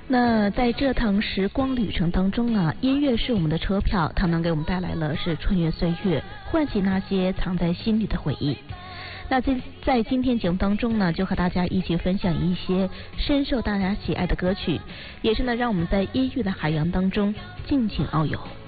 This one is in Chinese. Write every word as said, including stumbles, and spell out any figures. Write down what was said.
那在这趟时光旅程当中啊，音乐是我们的车票，它能给我们带来了是穿越岁月，唤起那些藏在心里的回忆。那在在今天节目当中呢，就和大家一起分享一些深受大家喜爱的歌曲，也是呢让我们在音乐的海洋当中尽情遨游。